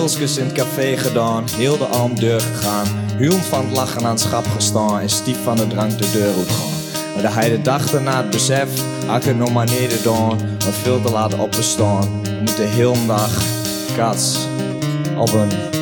Pilsjes in het café gedaan, heel de arm deur gegaan. Huun van het lachen aan het schap gestaan en stief van de drank de deur uitgaan. Maar de hij de dag erna het besef, had ik het nog maar neder maar veel te laat opbestaan. We moeten heel een dag kats op een